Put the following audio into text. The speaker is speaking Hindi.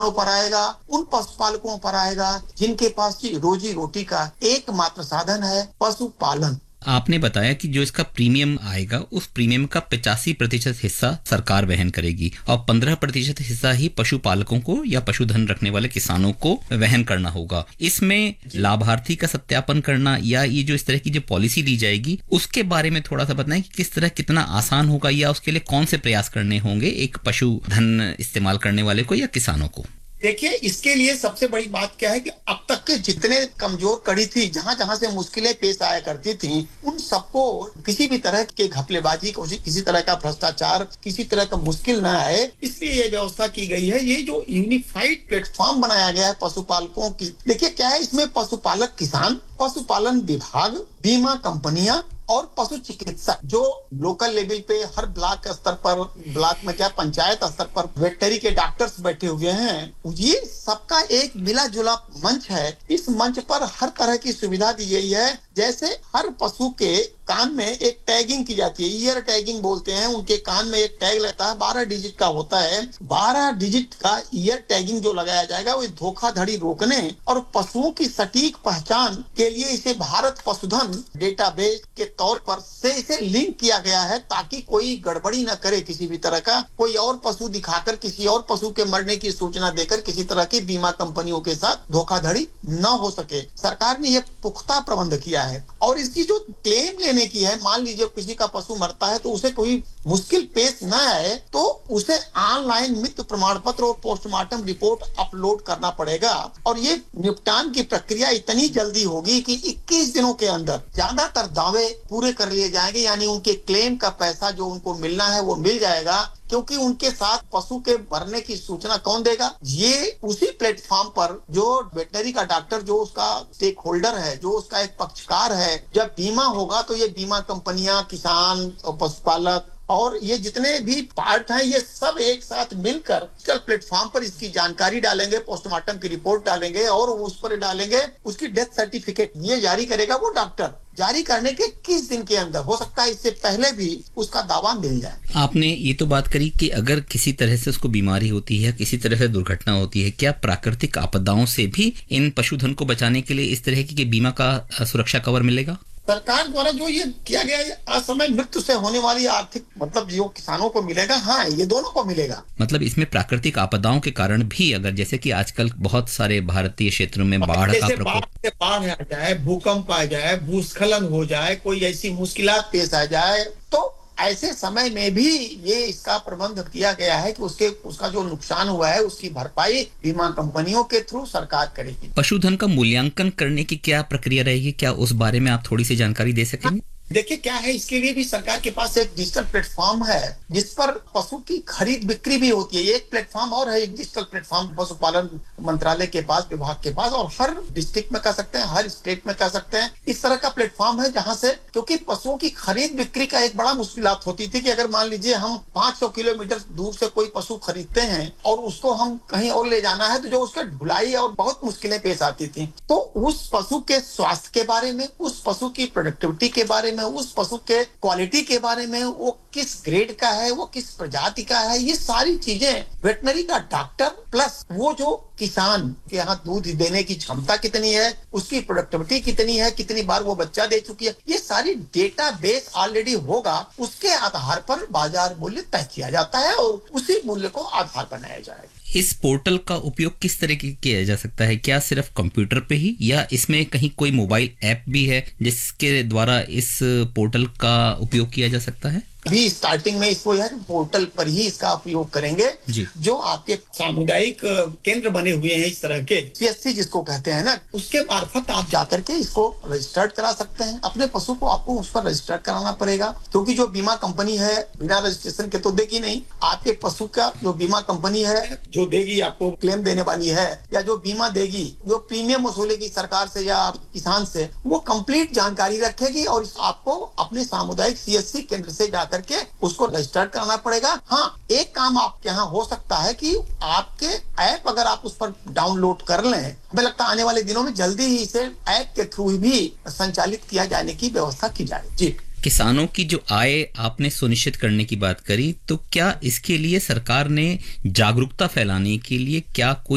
किसानों पर आएगा, उन पशुपालकों पर आएगा जिनके पास रोजी रोटी का एकमात्र साधन है पशुपालन। आपने बताया कि जो इसका प्रीमियम आएगा उस प्रीमियम का 85% हिस्सा सरकार वहन करेगी और 15% हिस्सा ही पशुपालकों को या पशुधन रखने वाले किसानों को वहन करना होगा। इसमें लाभार्थी का सत्यापन करना या ये जो इस तरह की जो पॉलिसी दी जाएगी उसके बारे में थोड़ा सा बताएं कि किस तरह कितना आसान होगा या उसके लिए कौन से प्रयास करने होंगे एक पशुधन इस्तेमाल करने वाले को या किसानों को। देखिए, इसके लिए सबसे बड़ी बात क्या है कि अब तक के जितने कमजोर कड़ी थी, जहां जहां से मुश्किलें पेश आया करती थी, उन सबको किसी भी तरह के घपलेबाजी, किसी तरह का भ्रष्टाचार, किसी तरह का मुश्किल न आए, इसलिए ये व्यवस्था की गई है। ये जो यूनिफाइड प्लेटफॉर्म बनाया गया है पशुपालकों की, देखिए क्या है, इसमें पशुपालक किसान, पशुपालन विभाग, बीमा कंपनियां और पशु चिकित्सक जो लोकल लेवल पे हर ब्लॉक स्तर पर, ब्लॉक में क्या पंचायत स्तर पर वेटनरी के डॉक्टर्स बैठे हुए हैं, ये सबका एक मिला जुला मंच है। इस मंच पर हर तरह की सुविधा दी गई है। जैसे हर पशु के कान में एक टैगिंग की जाती है, ईयर टैगिंग बोलते हैं, उनके कान में एक टैग लगता है, 12 डिजिट का होता है। 12 डिजिट का ईयर टैगिंग जो लगाया जाएगा वो धोखाधड़ी रोकने और पशुओं की सटीक पहचान के लिए इसे भारत पशुधन डेटाबेस के तौर पर से इसे लिंक किया गया है, ताकि कोई गड़बड़ी न करे किसी भी तरह का। कोई और पशु दिखाकर किसी और पशु के मरने की सूचना देकर किसी तरह की बीमा कंपनियों के साथ धोखाधड़ी न हो सके। सरकार ने यह पुख्ता प्रबंध किया है। और इसकी जो क्लेम लेने की है, मान लीजिए किसी का पशु मरता है तो उसे कोई मुश्किल पेश न आए तो उसे ऑनलाइन मृत्यु प्रमाण पत्र और पोस्टमार्टम रिपोर्ट अपलोड करना पड़ेगा। और ये निपटान की प्रक्रिया इतनी जल्दी होगी कि 21 दिनों के अंदर ज्यादातर दावे पूरे कर लिए जाएंगे, यानी उनके क्लेम का पैसा जो उनको मिलना है वो मिल जाएगा। क्योंकि उनके साथ पशु के मरने की सूचना कौन देगा? ये उसी प्लेटफॉर्म पर जो वेटनरी का डॉक्टर, जो उसका स्टेक होल्डर है, जो उसका एक पक्षकार है। जब बीमा होगा तो ये बीमा कंपनियां, किसान और पशुपालक और ये जितने भी पार्ट हैं, ये सब एक साथ मिलकर प्लेटफॉर्म पर इसकी जानकारी डालेंगे, पोस्टमार्टम की रिपोर्ट डालेंगे और उस पर डालेंगे उसकी डेथ सर्टिफिकेट। ये जारी करेगा वो डॉक्टर। जारी करने के 21 दिन के अंदर, हो सकता है इससे पहले भी उसका दावा मिल जाए। आपने ये तो बात करी कि अगर किसी तरह से उसको बीमारी होती है, किसी तरह से दुर्घटना होती है, क्या प्राकृतिक आपदाओं से भी इन पशुधन को बचाने के लिए इस तरह की बीमा का सुरक्षा कवर मिलेगा? सरकार द्वारा जो ये किया गया है, असमय मृत्यु से होने वाली आर्थिक मतलब जो किसानों को मिलेगा, हाँ ये दोनों को मिलेगा। मतलब इसमें प्राकृतिक आपदाओं के कारण भी, अगर जैसे कि आजकल बहुत सारे भारतीय क्षेत्रों में बाढ़ का प्रकोप, बाढ़ आ जाए, भूकंप आ जाए, भूस्खलन हो जाए, कोई ऐसी मुश्किलात पेश आ जाए, तो ऐसे समय में भी ये इसका प्रबंध किया गया है कि उसका जो नुकसान हुआ है उसकी भरपाई बीमा कंपनियों के थ्रू सरकार करेगी। पशुधन का मूल्यांकन करने की क्या प्रक्रिया रहेगी? क्या उस बारे में आप थोड़ी सी जानकारी दे सकेंगे? देखिए क्या है, इसके लिए भी सरकार के पास एक डिजिटल प्लेटफॉर्म है जिस पर पशु की खरीद बिक्री भी होती है। एक प्लेटफॉर्म और है, एक डिजिटल प्लेटफॉर्म पशुपालन मंत्रालय के पास, विभाग के पास, और हर डिस्ट्रिक्ट में कर सकते हैं, हर स्टेट में कर सकते हैं। इस तरह का प्लेटफॉर्म है जहां से, क्योंकि पशुओं की खरीद बिक्री का एक बड़ा मुश्किलात होती थी कि अगर मान लीजिए हम 500 किलोमीटर दूर से कोई पशु खरीदते हैं और उसको हम कहीं और ले जाना है, तो जो उसका ढुलाई और बहुत मुश्किलें पेश आती थी। तो उस पशु के स्वास्थ्य के बारे में, उस पशु की प्रोडक्टिविटी के बारे में, उस पशु के क्वालिटी के बारे में, वो किस ग्रेड का है, वो किस प्रजाति का है, ये सारी चीजें वेटनरी का डॉक्टर प्लस वो जो किसान के यहाँ दूध देने की क्षमता कितनी है, उसकी प्रोडक्टिविटी कितनी है, कितनी बार वो बच्चा दे चुकी है, ये सारी डेटा बेस ऑलरेडी होगा। उसके आधार पर बाजार मूल्य तय किया जाता है और उसी मूल्य को आधार बनाया जाएगा। इस पोर्टल का उपयोग किस तरह की किया जा सकता है? क्या सिर्फ कंप्यूटर पे ही, या इसमें कहीं कोई मोबाइल ऐप भी है जिसके द्वारा इस पोर्टल का उपयोग किया जा सकता है? अभी स्टार्टिंग में इसको यार पोर्टल पर ही इसका उपयोग करेंगे। जो आपके सामुदायिक केंद्र बने हुए हैं इस तरह के, CSC जिसको कहते हैं ना, उसके मार्फत आप जाकर के इसको रजिस्टर्ड करा सकते हैं। अपने पशु को आपको उस पर रजिस्टर्ड कराना पड़ेगा, क्योंकि जो बीमा कंपनी है बिना रजिस्ट्रेशन के तो देगी नहीं। आपके पशु का जो बीमा कंपनी है जो देगी, आपको क्लेम देने वाली है या जो बीमा देगी, जो प्रीमियम वसूलेगी सरकार से या किसान से, वो कंप्लीट जानकारी रखेगी और आपको अपने सामुदायिक CSC केंद्र से जाकर के उसको रजिस्टर कराना पड़ेगा। हाँ, एक काम आपके यहाँ हो सकता है कि आपके ऐप अगर आप उस पर डाउनलोड कर लें, हमें लगता है आने वाले दिनों में जल्दी ही इसे ऐप के थ्रू भी संचालित किया जाने की व्यवस्था की जाए। जी, किसानों की जो आय आपने सुनिश्चित करने की बात करी, तो क्या इसके लिए सरकार ने जागरूकता फैलाने के लिए क्या कोई